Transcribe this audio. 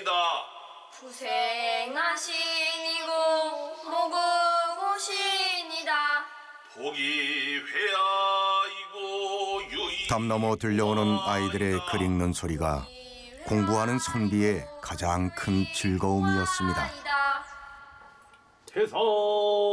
부생하시니고 모국오시니다. 복이 회하이고 유이. 담 너머 들려오는 아이들의 글 읽는 소리가 공부하는 선비의 가장 큰 즐거움이었습니다. 태성